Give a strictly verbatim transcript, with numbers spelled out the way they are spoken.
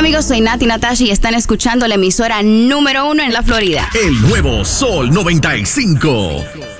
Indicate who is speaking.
Speaker 1: amigos, soy Nati Natasha y están escuchando la emisora número uno en la Florida.
Speaker 2: El nuevo Sol noventa y cinco.